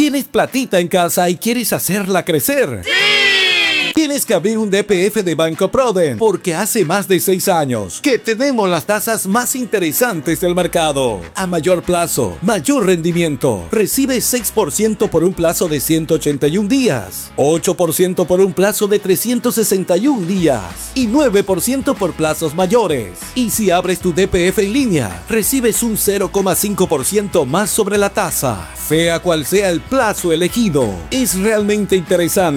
¿Tienes platita en casa y quieres hacerla crecer? ¡Sí! Tienes que abrir un DPF de Banco Proden, porque hace más de 6 años que tenemos las tasas más interesantes del mercado. A mayor plazo, mayor rendimiento. Recibe 6% por un plazo de 181 días, 8% por un plazo de 361 días y 9% por plazos mayores. Y si abres tu DPF en línea, recibes un 0,5% más sobre la tasa. Sea cual sea el plazo elegido, es realmente interesante.